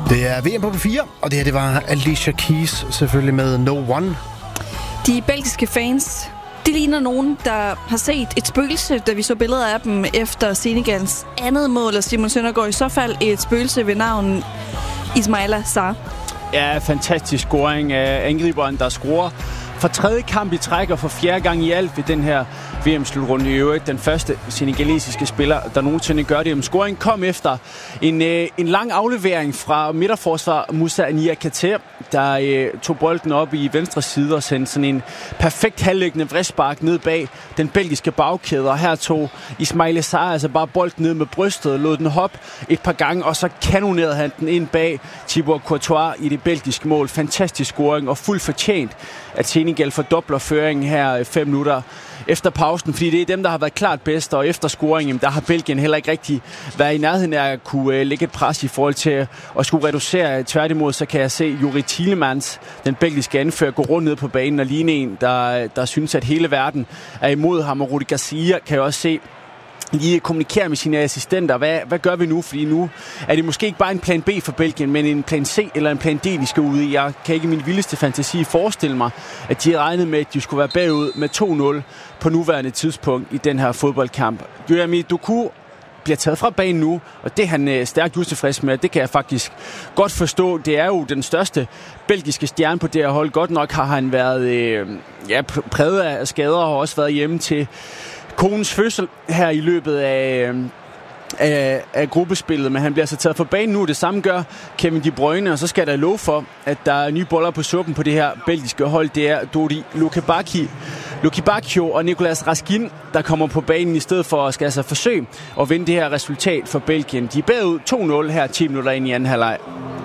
Det er VM på 4, og det her det var Alicia Keys selvfølgelig med No One. De belgiske fans, de ligner nogen, der har set et spøgelse, da vi så billeder af dem efter Senegals andet mål, og Simon Søndergaard i så fald et spøgelse ved navn Ismaila Sarr. Ja, fantastisk scoring af angriberen, der scorer for tredje kamp i træk og for fjerde gang i alt ved den her VM-slutrunde i øvrigt. Den første senegalesiske spiller, der nogensinde gør det. Scoring kom efter en lang aflevering fra midterforsvar Moussa Niakhaté, der tog bolden op i venstre side og sendte sådan en perfekt halvlæggende vristspark ned bag den belgiske bagkæde. Og her tog Ismaila Sarr altså bare bolden ned med brystet, lod den hoppe et par gange, og så kanonerede han den ind bag Thibaut Courtois i det belgiske mål. Fantastisk scoring og fuldt fortjent, at Senegal fordobler føringen her 5 minutter efter pausen, fordi det er dem, der har været klart bedst, og efter scoringen, der har Belgien heller ikke rigtig været i nærheden af at kunne lægge et pres i forhold til at skulle reducere. Tværtimod, så kan jeg se Youri Tielemans, den belgiske anfører, gå rundt ned på banen og ligne en, der synes, at hele verden er imod ham, og Rudi Garcia kan jeg også se lige kommunikere med sine assistenter. Hvad gør vi nu? Fordi nu er det måske ikke bare en plan B for Belgien, men en plan C eller en plan D, de skal ud i. Jeg kan ikke i min vildeste fantasi forestille mig, at de havde regnet med, at de skulle være bagud med 2-0 på nuværende tidspunkt i den her fodboldkamp. Jeremy Doku bliver taget fra banen nu, og det er han stærkt utilfreds med. Det kan jeg faktisk godt forstå. Det er jo den største belgiske stjerne på det her hold. Godt nok har han været præget af skader og har også været hjemme til konens fødsel her i løbet af gruppespillet, men han bliver altså taget for banen nu. Det samme gør Kevin De Bruyne, og så skal der love for, at der er nye boller på suppen på det her belgiske hold. Det er Dodi Lukebakio og Nicolas Raskin, der kommer på banen i stedet for at skal altså forsøge at vinde det her resultat for Belgien. De er bagud 2-0 her 10 minutter ind i anden halvleg.